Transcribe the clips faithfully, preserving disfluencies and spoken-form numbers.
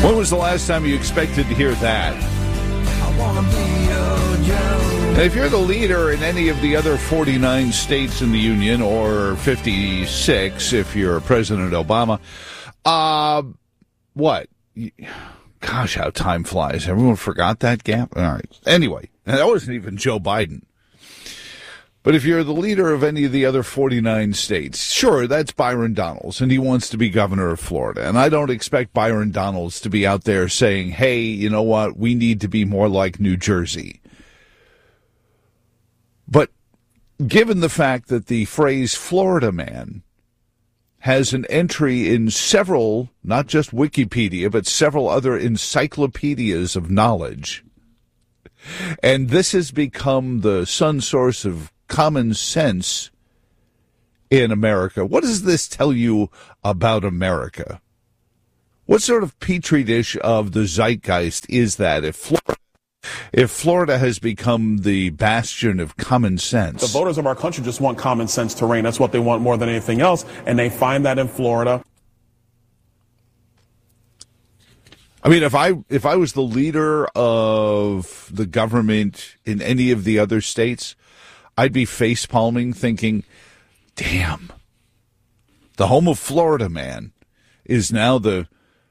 When was the last time you expected to hear that? I wanna be your Joe. And if you're the leader in any of the other forty-nine states in the union, or fifty-six if you're President Obama, uh, what? Gosh, how time flies. Everyone forgot that gap? All right. Anyway, that wasn't even Joe Biden. But if you're the leader of any of the other forty-nine states, sure, that's Byron Donalds, and he wants to be governor of Florida. And I don't expect Byron Donalds to be out there saying, hey, you know what, we need to be more like New Jersey. But given the fact that the phrase Florida man has an entry in several, not just Wikipedia, but several other encyclopedias of knowledge, and this has become the sun source of common sense in America. What does this tell you about America? What sort of petri dish of the zeitgeist is that if Florida, if Florida has become the bastion of common sense? The voters of our country just want common sense to reign. That's what they want more than anything else, and they find that in Florida. I mean, if I if I was the leader of the government in any of the other states, I'd be face-palming thinking, damn, the home of Florida man is now the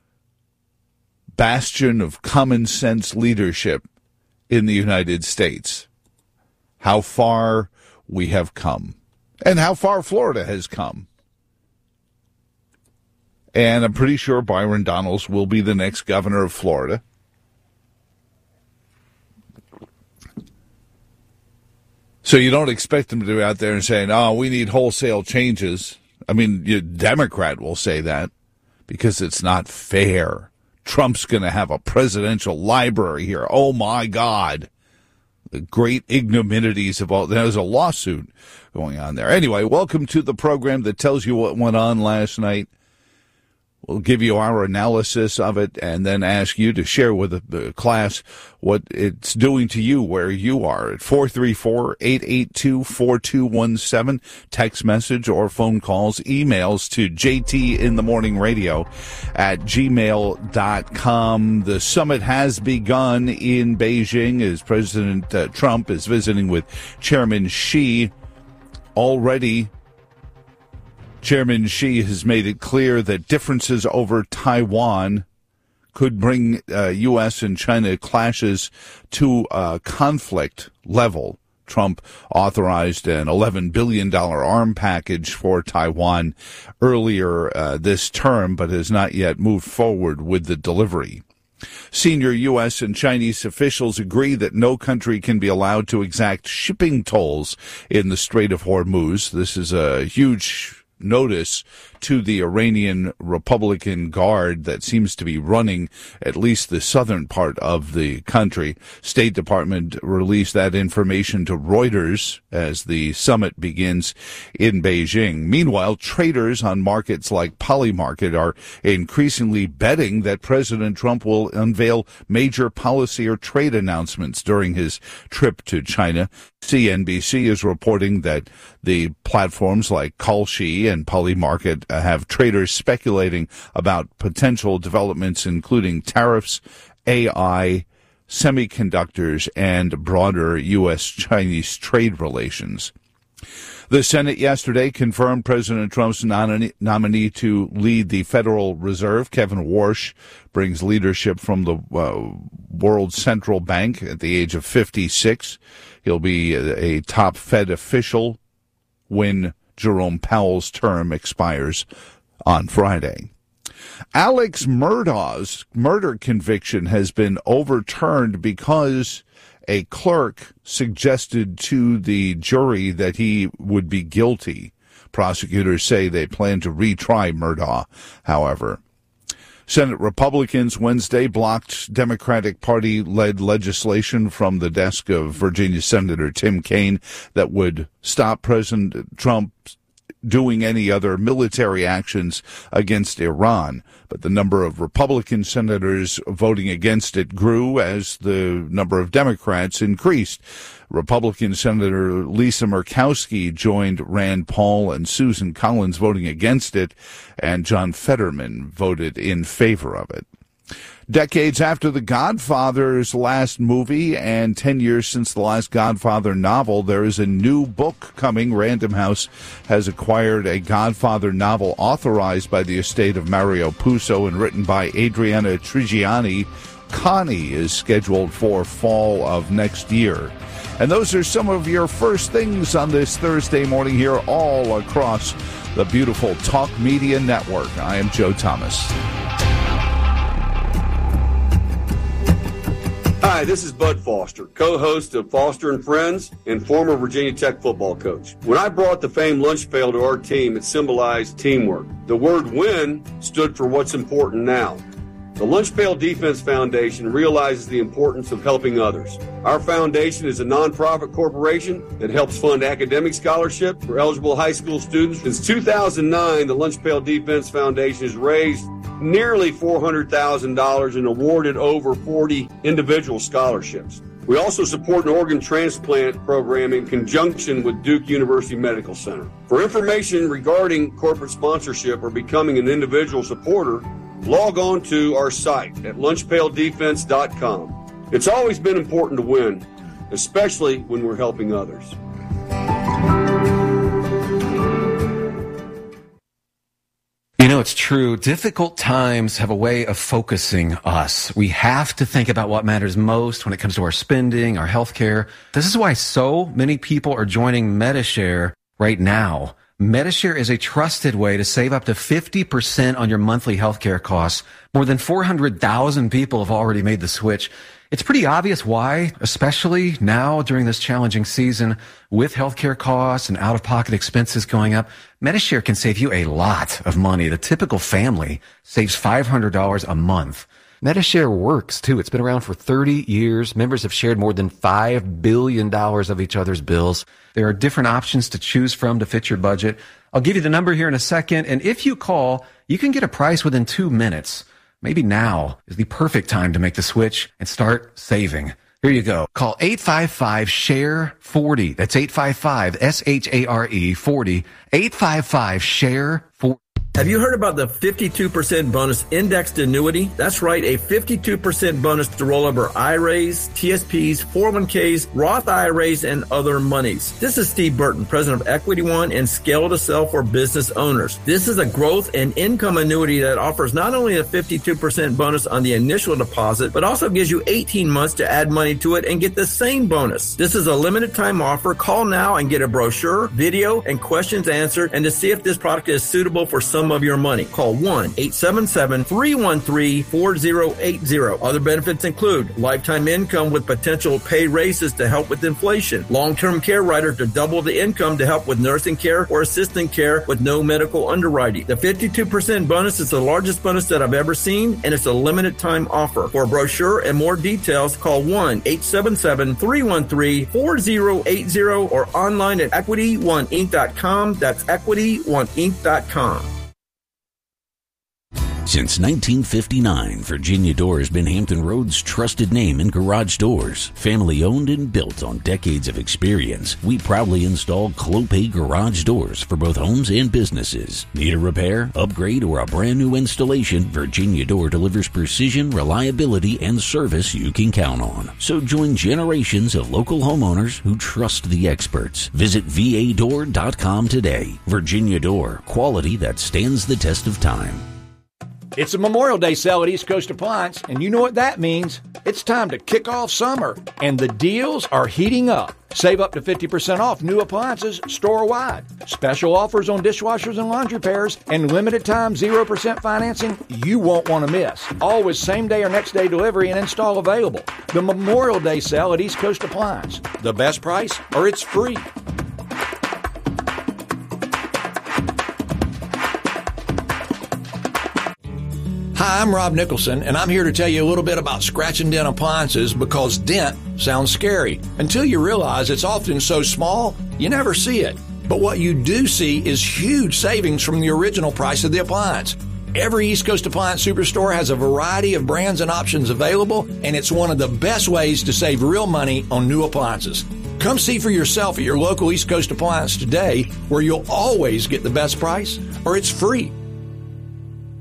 bastion of common sense leadership in the United States. How far we have come, and how far Florida has come. And I'm pretty sure Byron Donalds will be the next governor of Florida. So you don't expect them to be out there and saying, oh, we need wholesale changes. I mean, a Democrat will say that because it's not fair. Trump's going to have a presidential library here. Oh, my God. The great ignominities of all. There's a lawsuit going on there. Anyway, welcome to the program that tells you what went on last night. We'll give you our analysis of it and then ask you to share with the class what it's doing to you where you are at four three four, eight eight two, four two one seven. Text message or phone calls, emails to jtinthemorningradio at gmail dot com. The summit has begun in Beijing as President uh, Trump is visiting with Chairman Xi. Already, Chairman Xi has made it clear that differences over Taiwan could bring uh, U S and China clashes to a conflict level. Trump authorized an eleven billion dollars arm package for Taiwan earlier uh, this term, but has not yet moved forward with the delivery. Senior U S and Chinese officials agree that no country can be allowed to exact shipping tolls in the Strait of Hormuz. This is a huge notice to the Iranian Republican Guard that seems to be running at least the southern part of the country. State Department released that information to Reuters as the summit begins in Beijing. Meanwhile, traders on markets like Polymarket are increasingly betting that President Trump will unveil major policy or trade announcements during his trip to China. C N B C is reporting that the platforms like Kalshi and Polymarket have traders speculating about potential developments, including tariffs, A I, semiconductors, and broader U S Chinese trade relations. The Senate yesterday confirmed President Trump's nominee, nominee to lead the Federal Reserve. Kevin Warsh brings leadership from the uh, World Central Bank at the age of fifty-six. He'll be a, a top Fed official when Jerome Powell's term expires on Friday. Alex Murdaugh's murder conviction has been overturned because a clerk suggested to the jury that he would be guilty. Prosecutors say they plan to retry Murdaugh, however. Senate Republicans Wednesday blocked Democratic Party-led legislation from the desk of Virginia Senator Tim Kaine that would stop President Trump doing any other military actions against Iran. But the number of Republican senators voting against it grew as the number of Democrats increased. Republican Senator Lisa Murkowski joined Rand Paul and Susan Collins voting against it, and John Fetterman voted in favor of it. Decades after The Godfather's last movie and ten years since the last Godfather novel, there is a new book coming. Random House has acquired a Godfather novel authorized by the estate of Mario Puzo and written by Adriana Trigiani. Connie is scheduled for fall of next year. And those are some of your first things on this Thursday morning here all across the beautiful Talk Media Network. I am Joe Thomas. Hi, this is Bud Foster, co-host of Foster and Friends and former Virginia Tech football coach. When I brought the famed lunch pail to our team, it symbolized teamwork. The word win stood for what's important now. The Lunch Pail Defense Foundation realizes the importance of helping others. Our foundation is a nonprofit corporation that helps fund academic scholarship for eligible high school students. Since two thousand nine, the Lunch Pail Defense Foundation has raised nearly four hundred thousand dollars and awarded over forty individual scholarships. We also support an organ transplant program in conjunction with Duke University Medical Center. For information regarding corporate sponsorship or becoming an individual supporter, log on to our site at lunch pail defense dot com. It's always been important to win, especially when we're helping others. You know, it's true. Difficult times have a way of focusing us. We have to think about what matters most when it comes to our spending, our health care. This is why so many people are joining Medi-Share right now. Medi-Share is a trusted way to save up to fifty percent on your monthly healthcare costs. More than four hundred thousand people have already made the switch. It's pretty obvious why, especially now during this challenging season with healthcare costs and out-of-pocket expenses going up. Medi-Share can save you a lot of money. The typical family saves five hundred dollars a month. Medi-Share works, too. It's been around for thirty years. Members have shared more than five billion dollars of each other's bills. There are different options to choose from to fit your budget. I'll give you the number here in a second, and if you call, you can get a price within two minutes. Maybe now is the perfect time to make the switch and start saving. Here you go. Call eight five five, S H A R E, forty. That's eight five five, S H A R E, forty. eight five five, S H A R E, forty. Have you heard about the fifty-two percent bonus indexed annuity? That's right, a fifty-two percent bonus to roll over I R As, T S Ps, four oh one Ks, Roth I R As, and other monies. This is Steve Burton, president of Equity One and Scale to Sell for business owners. This is a growth and income annuity that offers not only a fifty-two percent bonus on the initial deposit, but also gives you eighteen months to add money to it and get the same bonus. This is a limited time offer. Call now and get a brochure, video, and questions answered, and to see if this product is suitable for some of your money. Call one eight seven seven, three one three, four zero eight zero. Other benefits include lifetime income with potential pay raises to help with inflation, long-term care rider to double the income to help with nursing care or assistant care with no medical underwriting. The fifty-two percent bonus is the largest bonus that I've ever seen, and it's a limited time offer. For a brochure and more details, call one eight seven seven, three one three, four zero eight zero or online at equity one inc dot com. That's equity one inc dot com. Since nineteen fifty-nine, Virginia Door has been Hampton Roads' trusted name in garage doors. Family owned and built on decades of experience, we proudly install Clopay garage doors for both homes and businesses. Need a repair, upgrade, or a brand new installation? Virginia Door delivers precision, reliability, and service you can count on. So join generations of local homeowners who trust the experts. Visit V A door dot com today. Virginia Door, quality that stands the test of time. It's a Memorial Day sale at East Coast Appliance, and you know what that means. It's time to kick off summer, and the deals are heating up. Save up to fifty percent off new appliances store-wide. Special offers on dishwashers and laundry pairs, and limited-time zero percent financing you won't want to miss. Always same-day or next-day delivery and install available. The Memorial Day sale at East Coast Appliance. The best price, or it's free. Hi, I'm Rob Nicholson, and I'm here to tell you a little bit about scratch and dent appliances because dent sounds scary until you realize it's often so small you never see it. But what you do see is huge savings from the original price of the appliance. Every East Coast Appliance Superstore has a variety of brands and options available, and it's one of the best ways to save real money on new appliances. Come see for yourself at your local East Coast Appliance today, where you'll always get the best price, or it's free.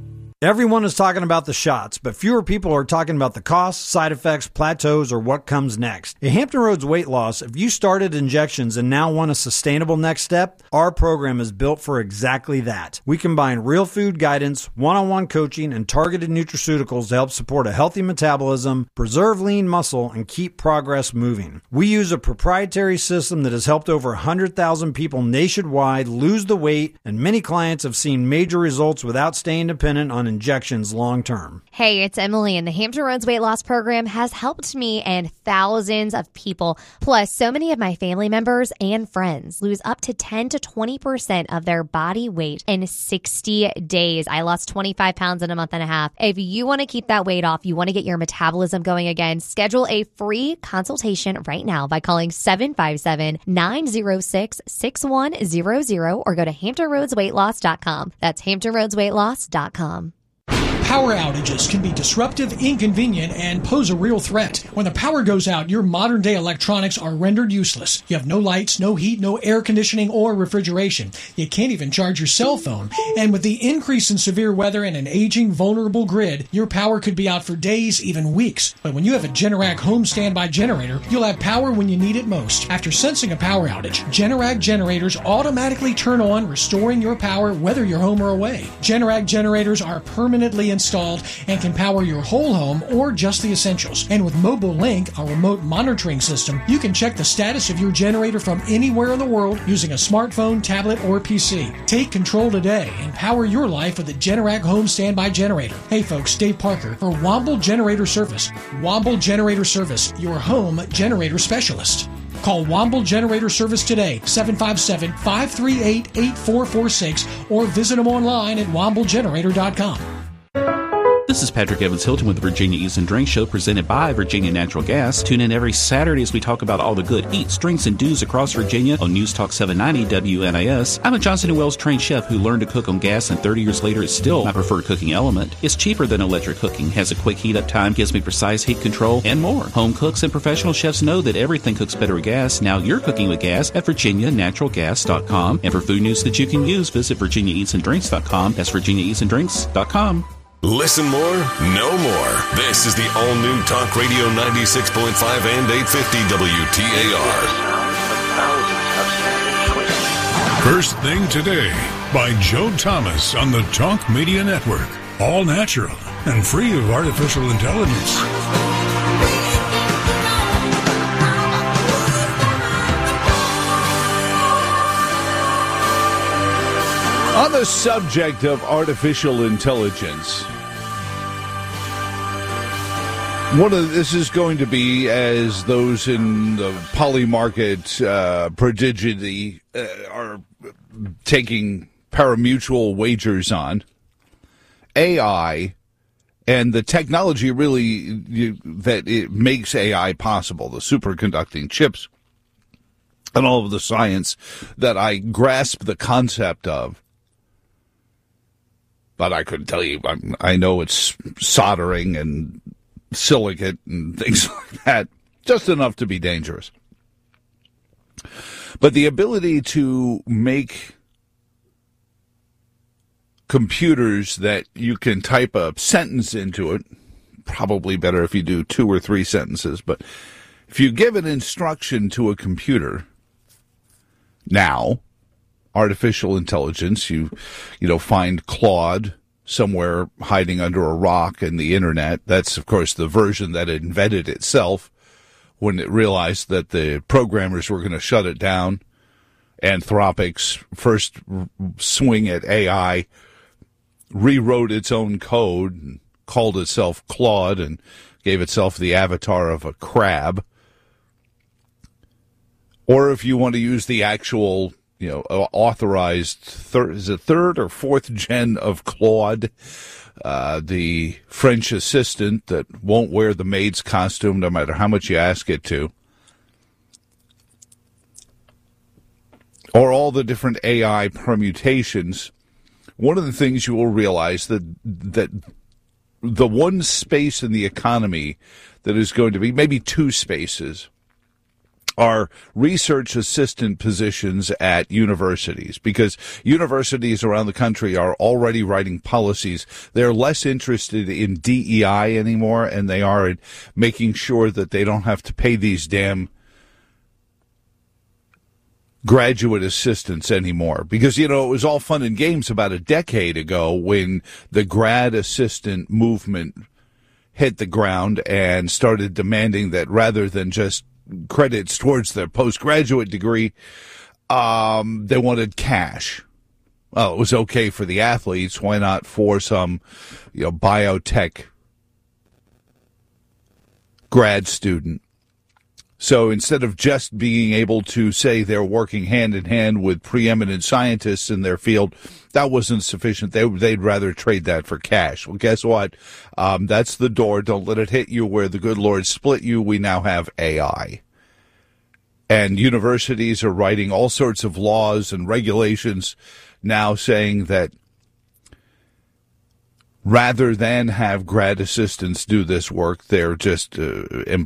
Everyone is talking about the shots, but fewer people are talking about the costs, side effects, plateaus, or what comes next. At Hampton Roads Weight Loss, if you started injections and now want a sustainable next step, our program is built for exactly that. We combine real food guidance, one-on-one coaching, and targeted nutraceuticals to help support a healthy metabolism, preserve lean muscle, and keep progress moving. We use a proprietary system that has helped over one hundred thousand people nationwide lose the weight, and many clients have seen major results without staying dependent on injections long term. Hey, it's Emily, and the Hampton Roads Weight Loss Program has helped me and thousands of people. Plus, so many of my family members and friends lose up to ten to twenty percent of their body weight in sixty days. I lost twenty-five pounds in a month and a half. If you want to keep that weight off, you want to get your metabolism going again, schedule a free consultation right now by calling seven five seven, nine zero six, six one zero zero or go to hampton roads weight loss dot com. That's hampton roads weight loss dot com. Power outages can be disruptive, inconvenient, and pose a real threat. When the power goes out, your modern-day electronics are rendered useless. You have no lights, no heat, no air conditioning or refrigeration. You can't even charge your cell phone. And with the increase in severe weather and an aging, vulnerable grid, your power could be out for days, even weeks. But when you have a Generac home standby generator, you'll have power when you need it most. After sensing a power outage, Generac generators automatically turn on, restoring your power whether you're home or away. Generac generators are permanently installed and can power your whole home or just the essentials. And with Mobile Link, our remote monitoring system, you can check the status of your generator from anywhere in the world using a smartphone, tablet, or P C. Take control today and power your life with a Generac home standby generator. Hey folks, Dave Parker for Womble Generator Service. Womble Generator Service, your home generator specialist. Call Womble Generator Service today, seven five seven, five three eight, eight four four six, or visit them online at womble generator dot com. This is Patrick Evans Hilton with the Virginia Eats and Drinks Show presented by Virginia Natural Gas. Tune in every Saturday as we talk about all the good eats, drinks, and do's across Virginia on News Talk seven ninety W N I S. I'm a Johnson and Wales trained chef who learned to cook on gas, and thirty years later it's still my preferred cooking element. It's cheaper than electric cooking, has a quick heat up time, gives me precise heat control, and more. Home cooks and professional chefs know that everything cooks better with gas. Now you're cooking with gas at virginia natural gas dot com. And for food news that you can use, visit virginia eats and drinks dot com. That's virginia eats and drinks dot com. Listen more, know more. This is the all-new Talk Radio ninety-six point five and eight fifty W T A R. First Thing Today by Joe Thomas on the Talk Media Network. All natural and free of artificial intelligence. On the subject of artificial intelligence, one of this is going to be, as those in the poly market uh, prodigity uh, are taking pari-mutuel wagers on, A I and the technology really you, that it makes A I possible, the superconducting chips and all of the science that I grasp the concept of. But I couldn't tell you. I'm, I know it's soldering and silicate and things like that, just enough to be dangerous. But the ability to make computers that you can type a sentence into it, probably better if you do two or three sentences, but if you give an instruction to a computer now, artificial intelligence, you you know, find Claude somewhere hiding under a rock in the internet. That's, of course, the version that invented itself when it realized that the programmers were going to shut it down. Anthropic's first swing at A I rewrote its own code and called itself Claude and gave itself the avatar of a crab. Or if you want to use the actual, you know, authorized third, is it third or fourth gen of Claude, uh, the French assistant that won't wear the maid's costume no matter how much you ask it to, or all the different A I permutations. One of the things you will realize that that the one space in the economy that is going to be, maybe two spaces, are research assistant positions at universities, because universities around the country are already writing policies. They're less interested in D E I anymore, and they are in making sure that they don't have to pay these damn graduate assistants anymore. Because, you know, it was all fun and games about a decade ago when the grad assistant movement hit the ground and started demanding that rather than just credits towards their postgraduate degree, um, they wanted cash. Well, it was okay for the athletes. Why not for some, you know, biotech grad student? So instead of just being able to say they're working hand in hand with preeminent scientists in their field, that wasn't sufficient. They, they'd rather trade that for cash. Well, guess what? Um, that's the door. Don't let it hit you where the good Lord split you. We now have A I. And universities are writing all sorts of laws and regulations now saying that rather than have grad assistants do this work, they're just uh,